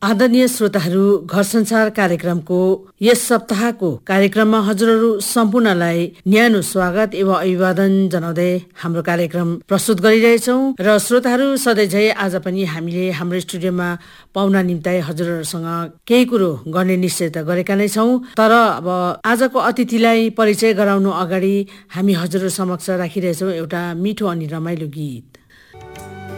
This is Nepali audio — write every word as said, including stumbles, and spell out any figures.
आदरणीय श्रोताहरू, घर संसार कार्यक्रमको यस सप्ताहको कार्यक्रममा हजुरहरू सम्पूर्णलाई न्यानो स्वागत एवं अभिवादन जनाउँदै हाम्रो कार्यक्रम प्रस्तुत गरिरहेछौँ। र श्रोताहरू, सधैँझै आज पनि हामीले हाम्रो स्टुडियोमा पाउना निम्ताई हजुरहरूसँग केही कुरो गर्ने निश्चय त गरेका नै छौँ। तर अब आजको अतिथिलाई परिचय गराउनु अगाडि हामी हजुरहरू समक्ष राखिरहेछौँ एउटा मिठो अनि रमाइलो गीत।